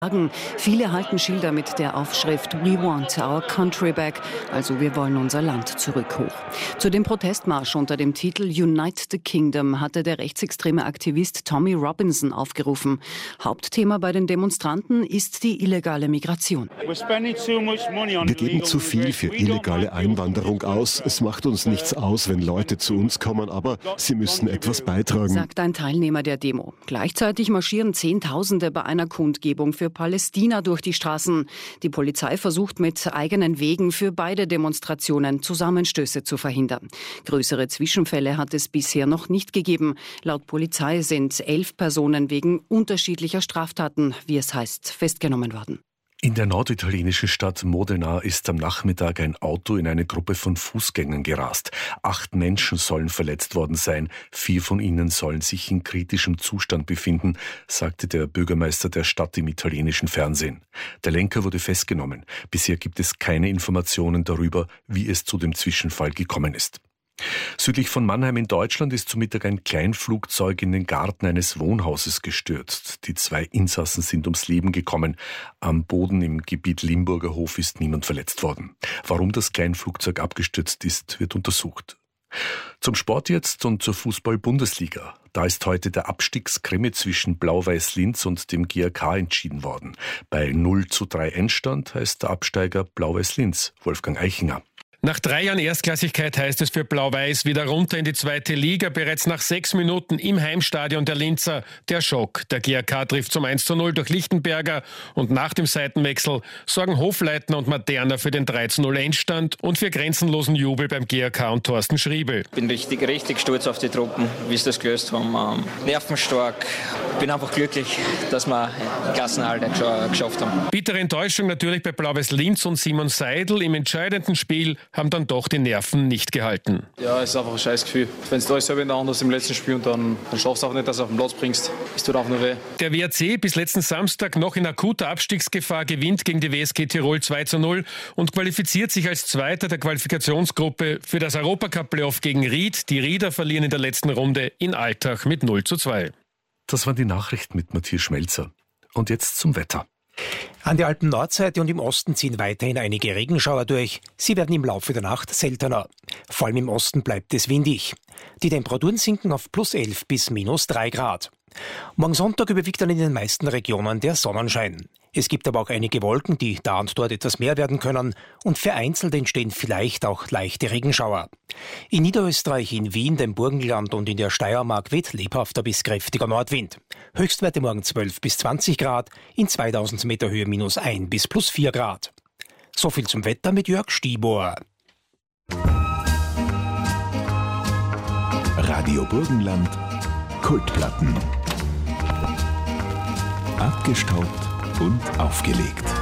Viele halten Schilder mit der Aufschrift "We want our country back", also wir wollen unser Land zurück, hoch. Zu dem Protestmarsch unter dem Titel "Unite the Kingdom" hatte der rechtsextreme Aktivist Tommy Robinson aufgerufen. Hauptthema bei den Demonstranten ist die illegale Migration. Wir geben zu viel für illegale Einwanderung aus. Es macht uns nichts aus, wenn Leute zu uns kommen, aber sie müssen etwas beitragen, sagt ein Teilnehmer der Demo. Gleichzeitig marschieren Zehntausende bei einer Kundgebung für Palästina durch die Straßen. Die Polizei versucht mit eigenen Wegen für beide Demonstrationen Zusammenstöße zu verhindern. Größere Zwischenfälle hat es bisher noch nicht gegeben. Laut Polizei sind 11 Personen wegen unterschiedlicher Straftaten, wie es heißt, festgenommen worden. In der norditalienischen Stadt Modena ist am Nachmittag ein Auto in eine Gruppe von Fußgängern gerast. 8 Menschen sollen verletzt worden sein. 4 von ihnen sollen sich in kritischem Zustand befinden, sagte der Bürgermeister der Stadt im italienischen Fernsehen. Der Lenker wurde festgenommen. Bisher gibt es keine Informationen darüber, wie es zu dem Zwischenfall gekommen ist. Südlich von Mannheim in Deutschland ist zu Mittag ein Kleinflugzeug in den Garten eines Wohnhauses gestürzt. Die 2 Insassen sind ums Leben gekommen. Am Boden im Gebiet Limburger Hof ist niemand verletzt worden. Warum das Kleinflugzeug abgestürzt ist, wird untersucht. Zum Sport jetzt und zur Fußball-Bundesliga. Da ist heute der Abstiegskrimi zwischen Blau-Weiß Linz und dem GAK entschieden worden. Bei 0:3 Endstand heißt der Absteiger Blau-Weiß Linz, Wolfgang Eichinger. Nach 3 Jahren Erstklassigkeit heißt es für Blau-Weiß wieder runter in die 2. Liga. Bereits nach 6 Minuten im Heimstadion der Linzer der Schock. Der GAK trifft zum 1:0 durch Lichtenberger und nach dem Seitenwechsel sorgen Hofleitner und Materna für den 3:0 Endstand und für grenzenlosen Jubel beim GAK und Thorsten Schriebe. Ich bin richtig stolz auf die Truppen, wie sie das gelöst haben. Nervenstark. Bin einfach glücklich, dass wir die Klassenerhalt geschafft haben. Bittere Enttäuschung natürlich bei Blau-Weiß Linz und Simon Seidel. Im entscheidenden Spiel haben dann doch die Nerven nicht gehalten. Ja, es ist einfach ein scheiß Gefühl. Wenn du alles selber in der Hand hast im letzten Spiel und dann schaffst du auch nicht, dass du auf den Platz bringst. Es tut auch nur weh. Der WRC bis letzten Samstag noch in akuter Abstiegsgefahr gewinnt gegen die WSG Tirol 2:0 und qualifiziert sich als Zweiter der Qualifikationsgruppe für das Europacup-Playoff gegen Ried. Die Rieder verlieren in der letzten Runde in Altach mit 0:2. Das waren die Nachrichten mit Matthias Schmelzer. Und jetzt zum Wetter. An der Alpen-Nordseite und im Osten ziehen weiterhin einige Regenschauer durch. Sie werden im Laufe der Nacht seltener. Vor allem im Osten bleibt es windig. Die Temperaturen sinken auf +11 bis -3 Grad. Morgen Sonntag überwiegt dann in den meisten Regionen der Sonnenschein. Es gibt aber auch einige Wolken, die da und dort etwas mehr werden können und vereinzelt entstehen vielleicht auch leichte Regenschauer. In Niederösterreich, in Wien, dem Burgenland und in der Steiermark weht lebhafter bis kräftiger Nordwind. Höchstwerte morgen 12 bis 20 Grad, in 2000 Meter Höhe -1 bis +4 Grad. So viel zum Wetter mit Jörg Stibor. Radio Burgenland, Kultplatten. Abgestaubt und aufgelegt.